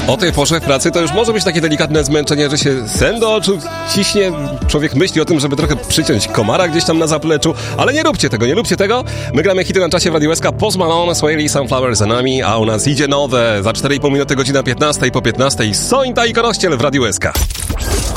O tej porze w pracy to już może być takie delikatne zmęczenie, że się sen do oczu ciśnie. Człowiek myśli o tym, żeby trochę przyciąć komara gdzieś tam na zapleczu, ale nie róbcie tego. My gramy hity na czasie w Radiu SK. Post Malone, Swaley, Sunflower za nami, a u nas idzie nowe za 4,5 minuty, godzina 15 po 15. Sointa i Korościel w Radiu SK.